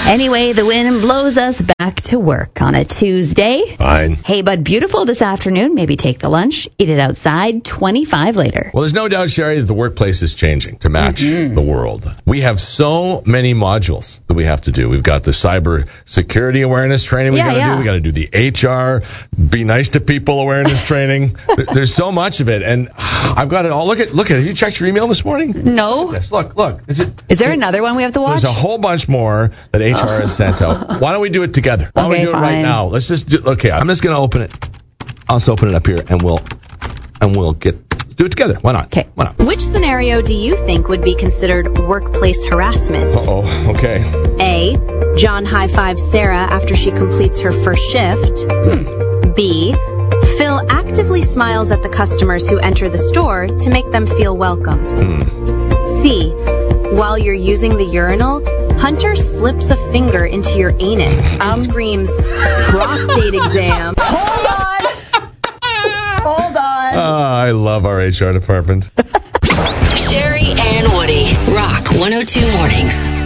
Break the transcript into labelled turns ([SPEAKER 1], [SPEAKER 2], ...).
[SPEAKER 1] Anyway, the wind blows us back to work on a Tuesday.
[SPEAKER 2] Fine.
[SPEAKER 1] Hey, Bud, beautiful this afternoon. Maybe take the lunch, eat it outside, 25 later.
[SPEAKER 2] Well, there's no doubt, Sherry, that the workplace is changing to match the world. We have so many modules that we have to do. We've got the cyber security awareness training we got to do. We got to do the HR, be nice to people awareness training. There's so much of it, and I've got it all. Look at it. Have you checked your email this morning?
[SPEAKER 1] No.
[SPEAKER 2] Yes, look.
[SPEAKER 1] Is there another one we have to watch?
[SPEAKER 2] There's a whole bunch more that HR has sent out. Why don't we do it together? Why don't we do it right now? Let's just do. Okay, I'm just going to open it. I'll just open it up here, and we'll do it together. Why not?
[SPEAKER 1] Okay.
[SPEAKER 2] Why not?
[SPEAKER 3] Which scenario do you think would be considered workplace harassment?
[SPEAKER 2] Uh-oh. Okay.
[SPEAKER 3] A. John high-fives Sarah after she completes her first shift. B. Phil actively smiles at the customers who enter the store to make them feel welcome. C. While you're using the urinal, Hunter slips a finger into your anus and screams, prostate exam.
[SPEAKER 1] Hold on.
[SPEAKER 2] I love our HR department.
[SPEAKER 4] Sherry and Woody, Rock 102 Mornings.